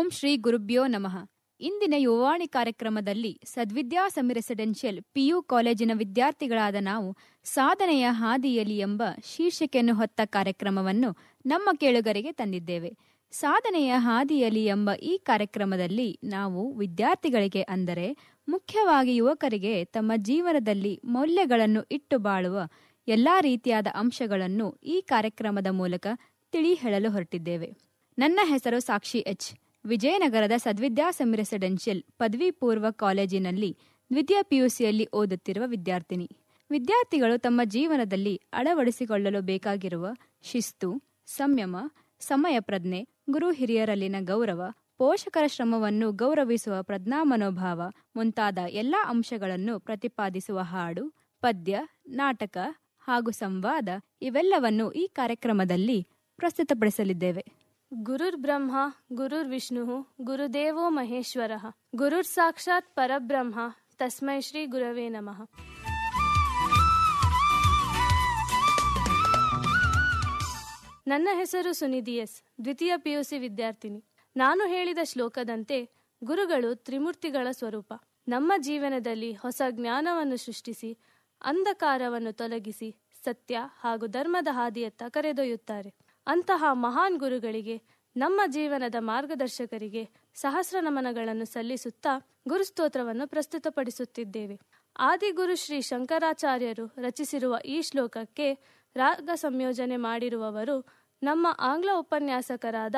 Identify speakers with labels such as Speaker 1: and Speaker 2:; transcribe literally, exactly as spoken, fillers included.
Speaker 1: ಓಂ ಶ್ರೀ ಗುರುಭ್ಯೋ ನಮಃ. ಇಂದಿನ ಯುವವಾಣಿ ಕಾರ್ಯಕ್ರಮದಲ್ಲಿ ಸದ್ವಿದ್ಯಾಸಮಿ ರೆಸಿಡೆನ್ಷಿಯಲ್ ಪಿಯು ಕಾಲೇಜಿನ ವಿದ್ಯಾರ್ಥಿಗಳಾದ ನಾವು ಸಾಧನೆಯ ಹಾದಿಯಲ್ಲಿ ಎಂಬ ಶೀರ್ಷಿಕೆಯನ್ನು ಹೊತ್ತ ಕಾರ್ಯಕ್ರಮವನ್ನು ನಮ್ಮ ಕೇಳುಗರಿಗೆ ತಂದಿದ್ದೇವೆ. ಸಾಧನೆಯ ಹಾದಿಯಲ್ಲಿ ಎಂಬ ಈ ಕಾರ್ಯಕ್ರಮದಲ್ಲಿ ನಾವು ವಿದ್ಯಾರ್ಥಿಗಳಿಗೆ, ಅಂದರೆ ಮುಖ್ಯವಾಗಿ ಯುವಕರಿಗೆ, ತಮ್ಮ ಜೀವನದಲ್ಲಿ ಮೌಲ್ಯಗಳನ್ನು ಇಟ್ಟು ಬಾಳುವ ಎಲ್ಲಾ ರೀತಿಯಾದ ಅಂಶಗಳನ್ನು ಈ ಕಾರ್ಯಕ್ರಮದ ಮೂಲಕ ತಿಳಿ ಹೇಳಲು ಹೊರಟಿದ್ದೇವೆ. ನನ್ನ ಹೆಸರು ಸಾಕ್ಷಿ ಎಚ್. ವಿಜಯನಗರದ ಸದ್ವಿದ್ಯಾಸಮಿ ರೆಸಿಡೆನ್ಷಿಯಲ್ ಪದವಿ ಪೂರ್ವ ಕಾಲೇಜಿನಲ್ಲಿ ದ್ವಿತೀಯ ಪಿಯುಸಿಯಲ್ಲಿ ಓದುತ್ತಿರುವ ವಿದ್ಯಾರ್ಥಿನಿ. ವಿದ್ಯಾರ್ಥಿಗಳು ತಮ್ಮ ಜೀವನದಲ್ಲಿ ಅಳವಡಿಸಿಕೊಳ್ಳಲು ಬೇಕಾಗಿರುವ ಶಿಸ್ತು, ಸಂಯಮ, ಸಮಯ ಪ್ರಜ್ಞೆ, ಗುರು ಹಿರಿಯರಲ್ಲಿನ ಗೌರವ, ಪೋಷಕರ ಶ್ರಮವನ್ನು ಗೌರವಿಸುವ ಪ್ರಜ್ಞಾ ಮನೋಭಾವ ಮುಂತಾದ ಎಲ್ಲ ಅಂಶಗಳನ್ನು ಪ್ರತಿಪಾದಿಸುವ ಹಾಡು, ಪದ್ಯ, ನಾಟಕ ಹಾಗೂ ಸಂವಾದ ಇವೆಲ್ಲವನ್ನು ಈ ಕಾರ್ಯಕ್ರಮದಲ್ಲಿ ಪ್ರಸ್ತುತಪಡಿಸಲಿದ್ದೇವೆ.
Speaker 2: ಗುರುರ್ ಬ್ರಹ್ಮ ಗುರುರ್ ವಿಷ್ಣು ಗುರುದೇವೋ ಮಹೇಶ್ವರ ಗುರುರ್ ಸಾಕ್ಷಾತ್ ಪರಬ್ರಹ್ಮ ತಸ್ಮೈ ಶ್ರೀ ಗುರವೇ ನಮಃ. ನನ್ನ ಹೆಸರು ಸುನಿಧಿ ಎಸ್, ದ್ವಿತೀಯ ಪಿಯುಸಿ ವಿದ್ಯಾರ್ಥಿನಿ. ನಾನು ಹೇಳಿದ ಶ್ಲೋಕದಂತೆ ಗುರುಗಳು ತ್ರಿಮೂರ್ತಿಗಳ ಸ್ವರೂಪ. ನಮ್ಮ ಜೀವನದಲ್ಲಿ ಹೊಸ ಜ್ಞಾನವನ್ನು ಸೃಷ್ಟಿಸಿ ಅಂಧಕಾರವನ್ನು ತೊಲಗಿಸಿ ಸತ್ಯ ಹಾಗೂ ಧರ್ಮದ ಹಾದಿಯತ್ತ ಕರೆದೊಯ್ಯುತ್ತಾರೆ. ಅಂತಹ ಮಹಾನ್ ಗುರುಗಳಿಗೆ, ನಮ್ಮ ಜೀವನದ ಮಾರ್ಗದರ್ಶಕರಿಗೆ ಸಹಸ್ರ ನಮನಗಳನ್ನು ಸಲ್ಲಿಸುತ್ತಾ ಗುರುಸ್ತೋತ್ರವನ್ನು ಪ್ರಸ್ತುತಪಡಿಸುತ್ತಿದ್ದೇವೆ. ಆದಿಗುರು ಶ್ರೀ ಶಂಕರಾಚಾರ್ಯರು ರಚಿಸಿರುವ ಈ ಶ್ಲೋಕಕ್ಕೆ ರಾಗ ಸಂಯೋಜನೆ ಮಾಡಿರುವವರು ನಮ್ಮ ಆಂಗ್ಲ ಉಪನ್ಯಾಸಕರಾದ